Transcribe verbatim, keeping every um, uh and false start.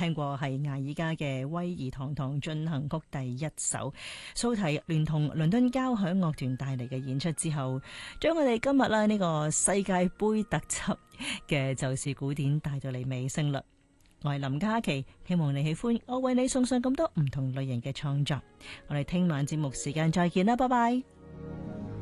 聽過係艾爾加嘅《威儀堂堂進行曲》第一首，蘇提聯同倫敦交響樂團帶嚟嘅演出之後，將我哋今日啦呢個世界盃特輯嘅就是古典帶到嚟尾聲啦。我係林嘉琪，希望你喜歡我為你送上咁多唔同類型嘅創作。我哋聽晚節目時間再見啦，拜拜。